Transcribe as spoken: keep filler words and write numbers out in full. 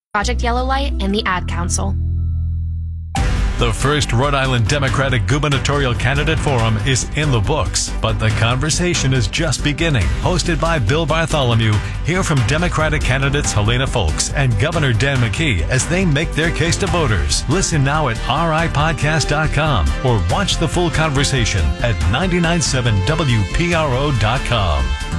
Project Yellow Light, and the Ad Council. The first Rhode Island Democratic Gubernatorial Candidate Forum is in the books, but the conversation is just beginning. Hosted by Bill Bartholomew, hear from Democratic candidates Helena Foulkes and Governor Dan McKee as they make their case to voters. Listen now at r i podcast dot com or watch the full conversation at nine nine seven W P R O dot com.